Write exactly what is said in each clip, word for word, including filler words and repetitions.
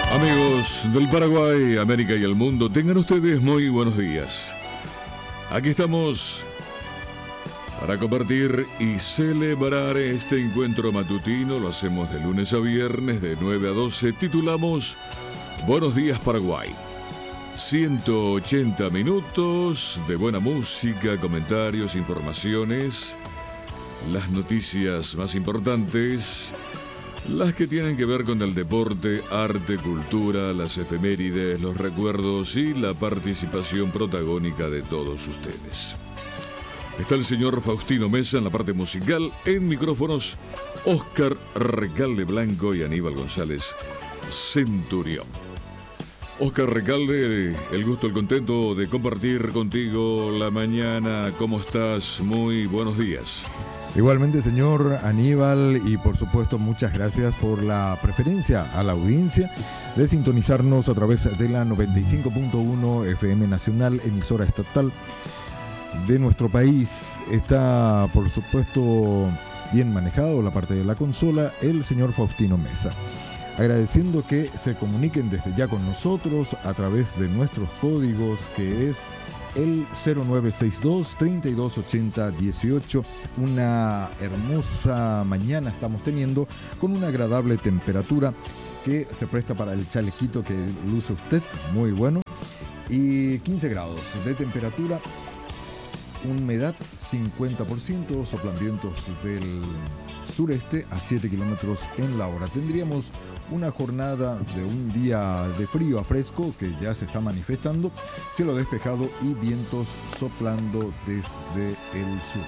Amigos del Paraguay, América y el mundo, tengan ustedes muy buenos días. Aquí estamos para compartir y celebrar este encuentro matutino. Lo hacemos de lunes a viernes de nueve a doce. Titulamos Buenos días Paraguay. ciento ochenta minutos de buena música, comentarios, informaciones, las noticias más importantes, las que tienen que ver con el deporte, arte, cultura, las efemérides, los recuerdos y la participación protagónica de todos ustedes. Está el señor Faustino Mesa en la parte musical, en micrófonos Oscar Recalde Blanco y Aníbal González Centurión. Oscar Recalde, el gusto, el contento de compartir contigo la mañana. ¿Cómo estás? Muy buenos días. Igualmente, señor Aníbal, y por supuesto muchas gracias por la preferencia a la audiencia de sintonizarnos a través de la noventa y cinco punto uno F M Nacional, emisora estatal de nuestro país. Está, por supuesto, bien manejado la parte de la consola, el señor Faustino Mesa. Agradeciendo que se comuniquen desde ya con nosotros a través de nuestros códigos, que es el cero nueve seis dos, treinta y dos ochenta dieciocho. Una hermosa mañana estamos teniendo, con una agradable temperatura que se presta para el chalequito que luce usted, muy bueno, y quince grados de temperatura, humedad cincuenta por ciento, soplan vientos del sureste a siete kilómetros en la hora. Tendríamos una jornada de un día de frío a fresco que ya se está manifestando, cielo despejado y vientos soplando desde el sur.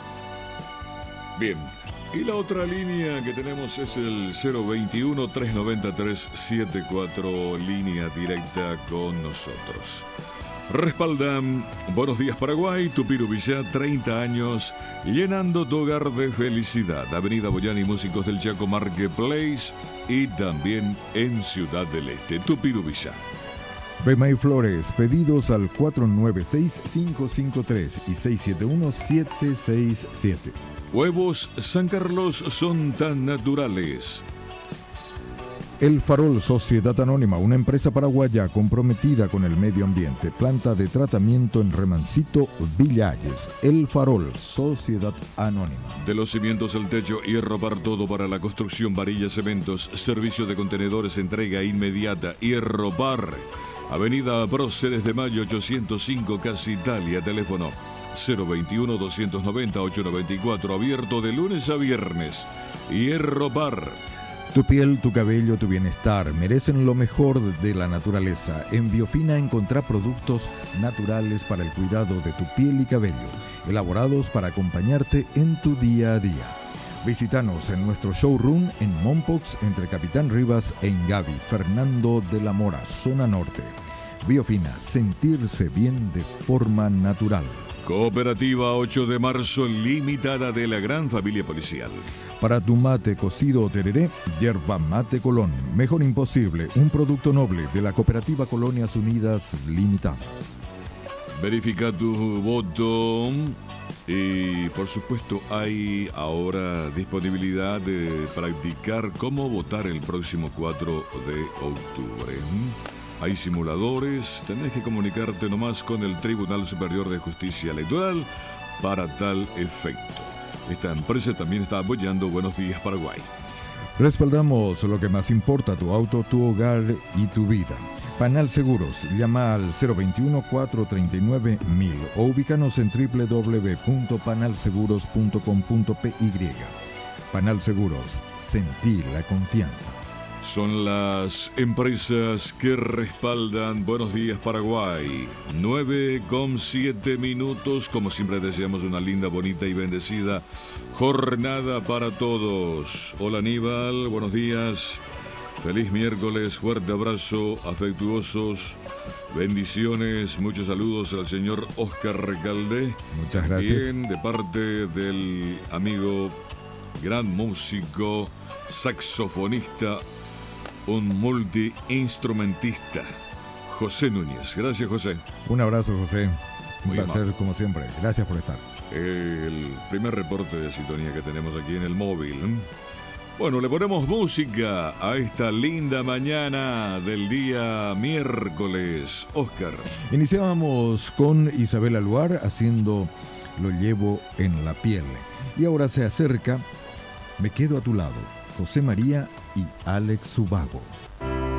Bien, y la otra línea que tenemos es el cero veintiuno, trescientos noventa, trescientos setenta y cuatro, línea directa con nosotros. Respaldan Buenos Días Paraguay, Tupiru Villa, treinta años, llenando tu hogar de felicidad. Avenida Boyani, Músicos del Chaco Marketplace, y también en Ciudad del Este, Tupiru Villa. Bemay Flores, pedidos al cuatro nueve seis, cinco cinco tres y seis siete uno, siete seis siete. Huevos San Carlos son tan naturales. El Farol Sociedad Anónima, una empresa paraguaya comprometida con el medio ambiente. Planta de tratamiento en Remancito, Villalles. El Farol Sociedad Anónima. De los cimientos al techo, hierro para todo para la construcción, varillas, cementos, servicio de contenedores, entrega inmediata. Hierro Bar, Avenida Próceres de Mayo ochocientos cinco, Casa Italia. Teléfono cero veintiuno, doscientos noventa, ochocientos noventa y cuatro. Abierto de lunes a viernes. Hierro Bar. Tu piel, tu cabello, tu bienestar merecen lo mejor de la naturaleza. En Biofina encontrá productos naturales para el cuidado de tu piel y cabello, elaborados para acompañarte en tu día a día. Visítanos en nuestro showroom en Mompox, entre Capitán Rivas e Ingavi, Fernando de la Mora, zona norte. Biofina, sentirse bien de forma natural. Cooperativa ocho de marzo, limitada de la gran familia policial. Para tu mate cocido o tereré, Yerba Mate Colón. Mejor imposible, un producto noble de la Cooperativa Colonias Unidas Limitada. Verifica tu voto. Y por supuesto hay ahora disponibilidad de practicar cómo votar el próximo cuatro de octubre. Hay simuladores, tenés que comunicarte nomás con el Tribunal Superior de Justicia Electoral para tal efecto. Esta empresa también está apoyando Buenos Días Paraguay. Respaldamos lo que más importa, tu auto, tu hogar y tu vida. Panal Seguros, llama al cero veintiuno, cuatrocientos treinta y nueve, mil o ubícanos en doble u doble u doble u punto panal seguros punto com punto p y. Panal Seguros, sentí la confianza. Son las empresas que respaldan Buenos Días Paraguay. nueve con siete minutos. Como siempre deseamos una linda, bonita y bendecida jornada para todos. Hola Aníbal, buenos días. Feliz miércoles, fuerte abrazo, afectuosos, bendiciones, muchos saludos al señor Oscar Recalde. Muchas gracias. Bien, de parte del amigo, gran músico, saxofonista, un multiinstrumentista, José Núñez. Gracias, José. Un abrazo, José. Un Muy placer, amable. como siempre. Gracias por estar. El primer reporte de sintonía que tenemos aquí en el móvil. Bueno, le ponemos música a esta linda mañana del día miércoles, Oscar. Iniciábamos con Isabel Aluar haciendo Lo llevo en la piel. Y ahora se acerca Me quedo a tu lado, José María y Alex Subago.